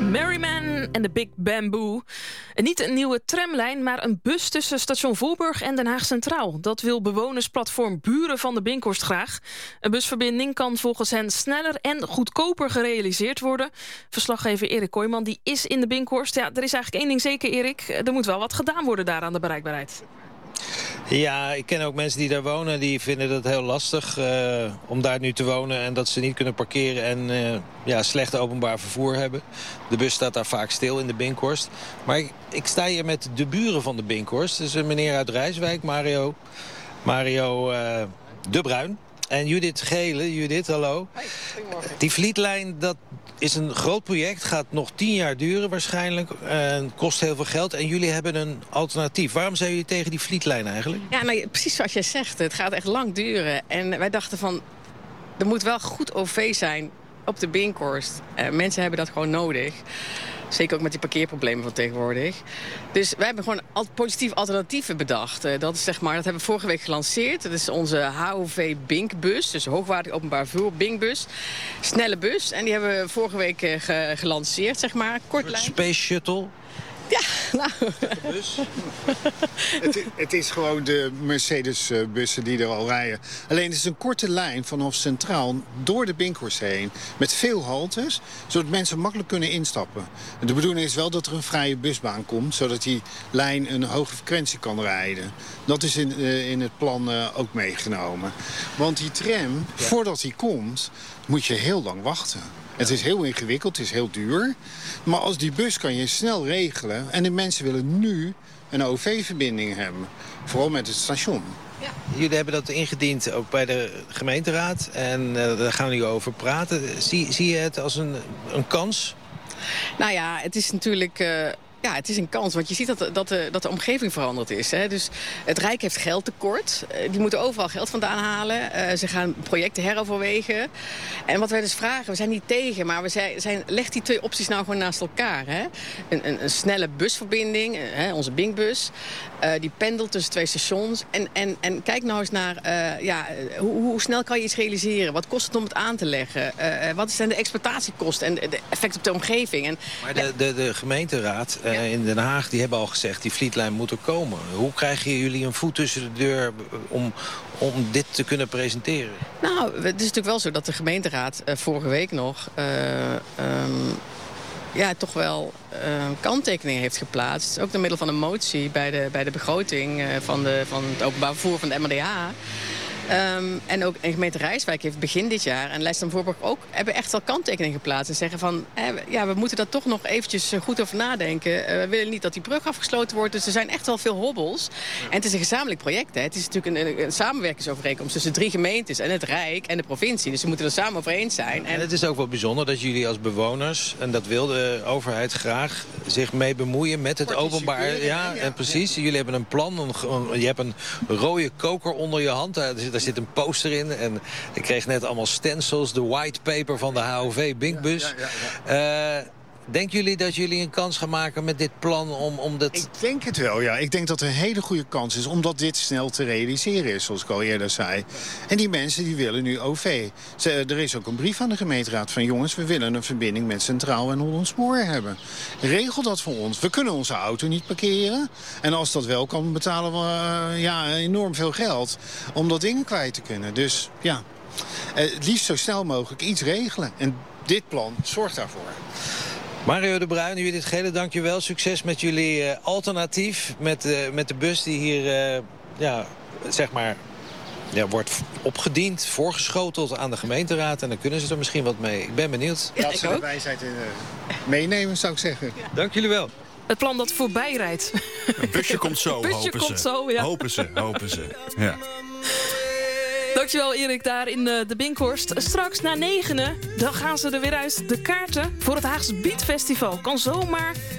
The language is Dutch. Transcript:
Merryman en de Big Bamboo. En niet een nieuwe tramlijn, maar een bus tussen station Voorburg en Den Haag Centraal. Dat wil bewonersplatform Buren van de Binkhorst graag. Een busverbinding kan volgens hen sneller en goedkoper gerealiseerd worden. Verslaggever Erik Kooijman die is in de Binkhorst. Ja, er is eigenlijk één ding zeker, Erik. Er moet wel wat gedaan worden daar aan de bereikbaarheid. Ja, ik ken ook mensen die daar wonen. Die vinden het heel lastig om daar nu te wonen. En dat ze niet kunnen parkeren en slecht openbaar vervoer hebben. De bus staat daar vaak stil in de Binkhorst. Maar ik sta hier met de buren van de Binkhorst. Dus een meneer uit Rijswijk, Mario de Bruin. En Judith Gele. Judith, hallo. Hoi, goedemorgen. Die Vlietlijn, dat is een groot project. Gaat nog 10 jaar duren waarschijnlijk. Kost heel veel geld. En jullie hebben een alternatief. Waarom zijn jullie tegen die Vlietlijn eigenlijk? Ja, nou, precies zoals jij zegt. Het gaat echt lang duren. En wij dachten van, er moet wel goed OV zijn op de Binkhorst. Mensen hebben dat gewoon nodig. Zeker ook met die parkeerproblemen van tegenwoordig. Dus wij hebben gewoon positieve alternatieven bedacht. Dat hebben we vorige week gelanceerd. Dat is onze HOV Binkbus. Dus hoogwaardig openbaar vervoer Binkbus. Snelle bus. En die hebben we vorige week gelanceerd, zeg maar. Kortlijn. Space Shuttle? Ja, nou. Bus. Het is gewoon de Mercedes-bussen die er al rijden. Alleen het is een korte lijn vanaf Centraal door de Binkhorst heen. Met veel haltes, zodat mensen makkelijk kunnen instappen. De bedoeling is wel dat er een vrije busbaan komt, zodat die lijn een hoge frequentie kan rijden. Dat is in het plan ook meegenomen. Want die tram, voordat die komt, moet je heel lang wachten. Het is heel ingewikkeld, het is heel duur. Maar als die bus kan je snel regelen. En de mensen willen nu een OV-verbinding hebben. Vooral met het station. Ja. Jullie hebben dat ingediend ook bij de gemeenteraad. En daar gaan we nu over praten. Zie je het als een kans? Nou ja, het is natuurlijk... Ja, het is een kans, want je ziet dat de omgeving veranderd is. Hè. Dus het Rijk heeft geldtekort. Die moeten overal geld vandaan halen. Ze gaan projecten heroverwegen. En wat wij dus vragen, we zijn niet tegen, maar leg die twee opties nou gewoon naast elkaar. Hè. Een snelle busverbinding, onze Binkbus, die pendelt tussen twee stations. En kijk nou eens naar hoe snel kan je iets realiseren? Wat kost het om het aan te leggen? Wat zijn de exploitatiekosten en de effect op de omgeving? Maar de gemeenteraad in Den Haag, die hebben al gezegd, die Vlietlijn moet er komen. Hoe krijgen jullie een voet tussen de deur om dit te kunnen presenteren? Nou, het is natuurlijk wel zo dat de gemeenteraad vorige week nog toch wel kanttekeningen heeft geplaatst. Ook door middel van een motie bij de begroting van het openbaar vervoer van de MRDH. En ook in gemeente Rijswijk heeft begin dit jaar en Leidschendam Voorburg ook hebben echt wel kanttekeningen geplaatst en zeggen van we moeten daar toch nog eventjes goed over nadenken. We willen niet dat die brug afgesloten wordt, dus er zijn echt wel veel hobbels. En het is een gezamenlijk project. Hè. Het is natuurlijk een samenwerkingsovereenkomst tussen 3 gemeentes en het Rijk en de provincie. Dus we moeten er samen over eens zijn. En het is ook wel bijzonder dat jullie als bewoners, en dat wil de overheid graag, zich mee bemoeien met het openbaar. Ja, en precies. Jullie hebben een plan. Je hebt een rode koker onder je hand. Daar zit een poster in. En ik kreeg net allemaal stencils. De white paper van de HOV Binkbus. Denken jullie dat jullie een kans gaan maken met dit plan om dat... Ik denk het wel, ja. Ik denk dat er een hele goede kans is omdat dit snel te realiseren is, zoals ik al eerder zei. En die mensen die willen nu OV. Er is ook een brief aan de gemeenteraad van jongens, we willen een verbinding met Centraal en Holland Spoor hebben. Regel dat voor ons. We kunnen onze auto niet parkeren. En als dat wel kan, betalen we enorm veel geld om dat ding kwijt te kunnen. Dus ja, het liefst zo snel mogelijk iets regelen. En dit plan zorgt daarvoor. Mario de Bruin, Judith Gele, dankjewel. Succes met jullie alternatief. Met de bus die hier wordt opgediend, voorgeschoteld aan de gemeenteraad. En dan kunnen ze er misschien wat mee. Ik ben benieuwd. Ja, ze de wijsheid meenemen, zou ik zeggen. Ja. Dank jullie wel. Het plan dat voorbij rijdt. Een busje komt zo, hopen ze. Ja. Hopen ze. Ja. Dankjewel Erik, daar in de Binkhorst. Straks na 9:00, dan gaan ze er weer uit. De kaarten voor het Haagse Beat Festival kan zomaar